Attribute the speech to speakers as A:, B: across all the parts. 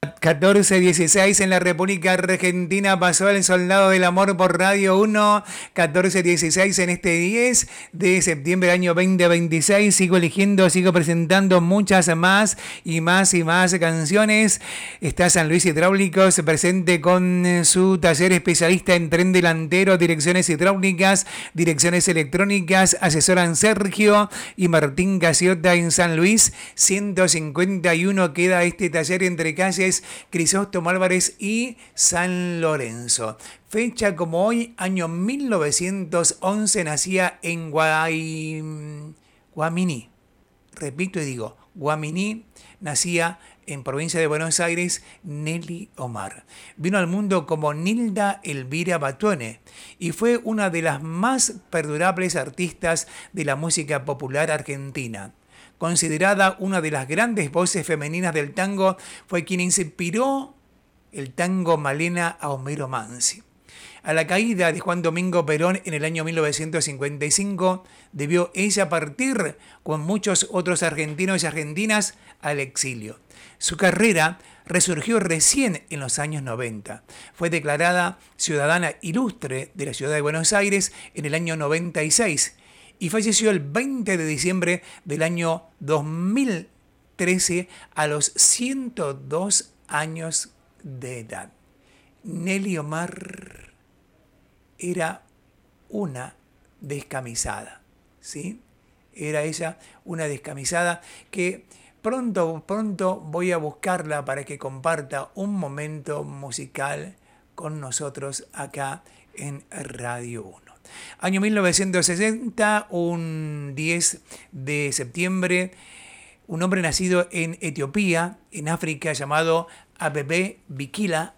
A: 14:16 en la República Argentina pasó El Soldado del Amor por Radio 1. 14:16 en este 10 de septiembre del año 2026. Sigo eligiendo, sigo presentando muchas más y más y más canciones. Está San Luis Hidráulicos presente con su taller especialista en tren delantero, direcciones hidráulicas, direcciones electrónicas. Asesoran Sergio y Martín Casiota en San Luis. 151 queda este taller entre calles Crisóstomo Álvarez y San Lorenzo. Fecha como hoy, año 1911, nacía en Guaminí. Repito y digo, Guaminí, nacía en provincia de Buenos Aires, Nelly Omar. Vino al mundo como Nilda Elvira Batone y fue una de las más perdurables artistas de la música popular argentina. Considerada una de las grandes voces femeninas del tango, fue quien inspiró el tango Malena a Homero Mansi. A la caída de Juan Domingo Perón en el año 1955, debió ella partir con muchos otros argentinos y argentinas al exilio. Su carrera resurgió recién en los años 90. Fue declarada ciudadana ilustre de la ciudad de Buenos Aires en el año 96 y falleció el 20 de diciembre del año 2013 a los 102 años de edad. Nelly Omar era una descamisada, ¿sí? Era ella una descamisada que pronto voy a buscarla para que comparta un momento musical con nosotros acá en Radio 1. Año 1960, un 10 de septiembre, un hombre nacido en Etiopía, en África, llamado Abebe Bikila,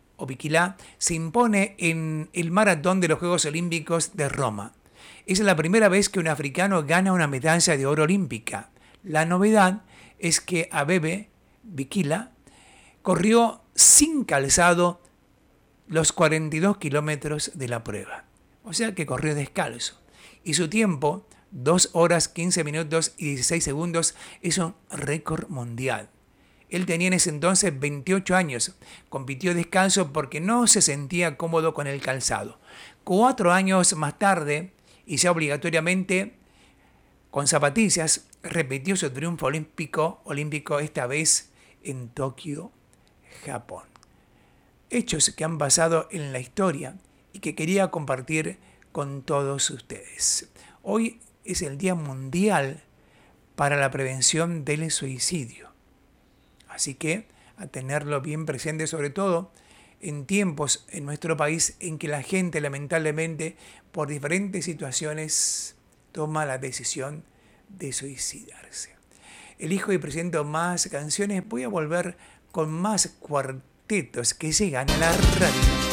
A: se impone en el maratón de los Juegos Olímpicos de Roma. Es la primera vez que un africano gana una medalla de oro olímpica. La novedad es que Abebe Bikila corrió sin calzado los 42 kilómetros de la prueba. O sea que corrió descalzo. Y su tiempo, 2 horas 15 minutos y 16 segundos, es un récord mundial. Él tenía en ese entonces 28 años. Compitió descalzo porque no se sentía cómodo con el calzado. 4 años más tarde, y ya obligatoriamente con zapatillas, repitió su triunfo olímpico esta vez en Tokio, Japón. Hechos que han pasado en la historia y que quería compartir con todos ustedes. Hoy es el Día Mundial para la Prevención del Suicidio. Así que a tenerlo bien presente, sobre todo en tiempos en nuestro país en que la gente lamentablemente por diferentes situaciones toma la decisión de suicidarse. Elijo y presento más canciones. Voy a volver con más cuartetos que llegan a la radio.